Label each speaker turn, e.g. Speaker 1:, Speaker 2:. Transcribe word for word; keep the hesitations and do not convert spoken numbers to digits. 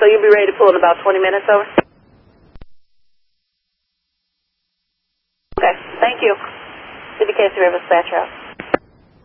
Speaker 1: So you'll be ready to pull in about twenty minutes, over? Okay, thank you. City Case River Dispatch House.